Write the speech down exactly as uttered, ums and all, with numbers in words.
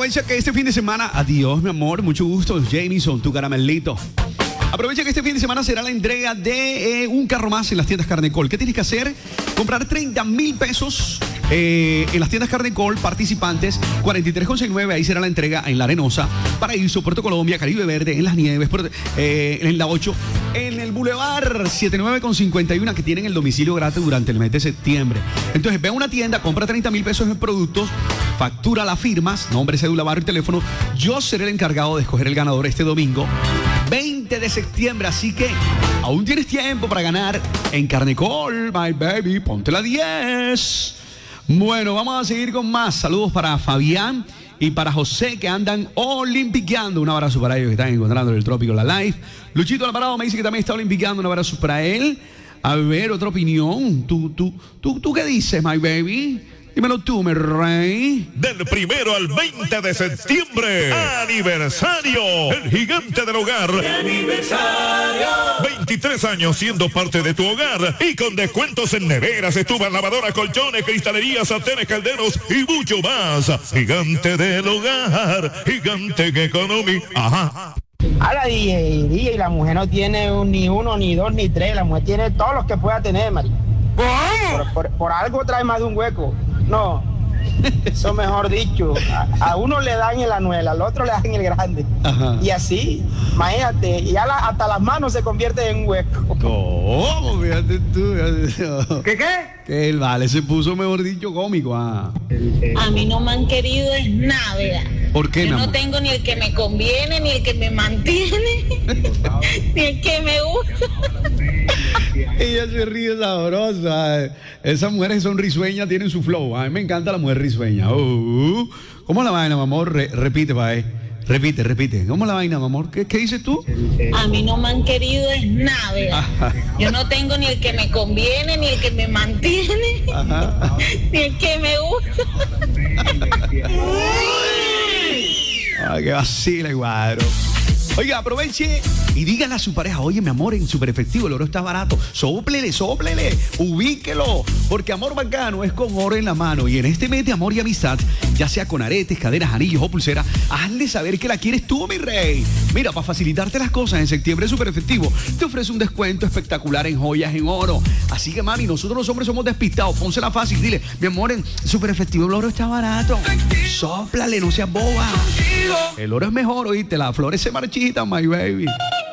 aprovecha que este fin de semana, adiós mi amor, mucho gusto, Jamison, tu caramelito. Aprovecha que este fin de semana será la entrega de eh, un carro más en las tiendas Carnecol. ¿Qué tienes que hacer? Comprar treinta mil pesos eh, en las tiendas Carnecol participantes, cuarenta y tres con sesenta y nueve, ahí será la entrega en La Arenosa, Paraíso, Puerto Colombia, Caribe Verde, en Las Nieves, Puerto, eh, en la ocho, en el Boulevard setenta y nueve con cincuenta y uno, que tienen el domicilio gratis durante el mes de septiembre. Entonces ve a una tienda, compra treinta mil pesos en productos, factura las firmas, nombre, cédula, barrio y teléfono. Yo seré el encargado de escoger el ganador este domingo veinte de septiembre, así que aún tienes tiempo para ganar en Carnecol, my baby, ponte la diez. Bueno, vamos a seguir con más. Saludos para Fabián y para José, que andan olimpiqueando. Un abrazo para ellos que están encontrando en el Trópico La Live. Luchito Alvarado me dice que también está olimpiqueando. Un abrazo para él. A ver, otra opinión. ¿Tú, tú, tú, tú qué dices, my baby? Dímelo tú, mi rey. Del primero al veinte de septiembre, aniversario, el gigante del hogar. ¡Aniversario! veintitrés años siendo parte de tu hogar y con descuentos en neveras, estufas, lavadoras, colchones, cristalerías, sartenes, calderos y mucho más. Gigante del hogar, gigante en economía. Ajá. A la D J, D J, la mujer no tiene un, ni uno, ni dos, ni tres. La mujer tiene todos los que pueda tener, Mari. Por, por, por algo trae más de un hueco. No, eso mejor dicho, a, a uno le dan en la anuela, al otro le dan en el grande. Ajá. Y así, imagínate, y ya la, hasta las manos se convierten en un hueco. ¿Cómo? Fíjate tú. Fíjate. ¿Qué qué? Que el vale se puso, mejor dicho, cómico. Ah. A mí no me han querido es nada, ¿verdad? ¿Por qué, Yo no? no tengo ni el que me conviene, ni el que me mantiene, ni el que me gusta. Ella se ríe sabrosa. Esas mujeres son risueñas, tienen su flow. A mí me encanta la mujer risueña. Uh, ¿Cómo es la vaina, mi amor? Re, repite, pa' ahí. Repite, repite. ¿Cómo es la vaina, mi amor? ¿Qué, qué dices tú? A mí no me han querido es nada, ¿verdad? Yo no tengo ni el que me conviene, ni el que me mantiene, Ajá. ni el que me gusta. Ay, qué vacila, guadro. Oiga, aproveche y dígale a su pareja, oye, mi amor, en Super Efectivo el oro está barato. Sóplele, sóplele, ubíquelo. Porque amor bacano es con oro en la mano. Y en este mes de amor y amistad, ya sea con aretes, cadenas, anillos o pulsera, hazle saber que la quieres tú, mi rey. Mira, para facilitarte las cosas, en septiembre Super Efectivo te ofrece un descuento espectacular en joyas en oro. Así que, mami, nosotros los hombres somos despistados. Pónsela fácil, dile, mi amor, en Super Efectivo el oro está barato. Sóplale, no seas boba. El oro es mejor, oíste, las flores se marchitan, my baby.